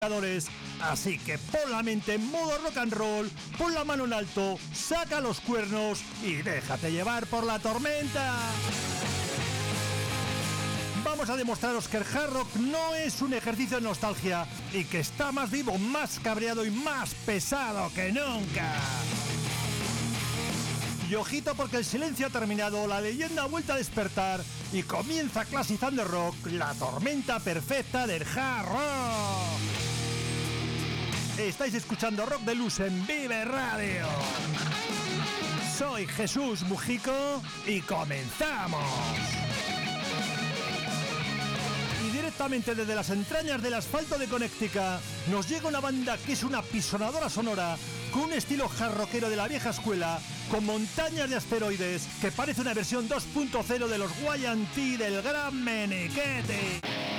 Así que pon la mente en modo rock and roll, pon la mano en alto, saca los cuernos y déjate llevar por la tormenta. Vamos a demostraros que el hard rock no es un ejercicio de nostalgia y que está más vivo, más cabreado y más pesado que nunca. Y ojito porque el silencio ha terminado, la leyenda ha vuelto a despertar y comienza Classic Thunder Rock, la tormenta perfecta del hard rock. Estáis escuchando Rock de Luz en Vive Radio. Soy Jesús Mujico y comenzamos. Y directamente desde las entrañas del asfalto de Connecticut nos llega una banda que es una pisonadora sonora con un estilo hard rockero de la vieja escuela, con montañas de asteroides que parece una versión 2.0 de los Y&T del Gran Menequete.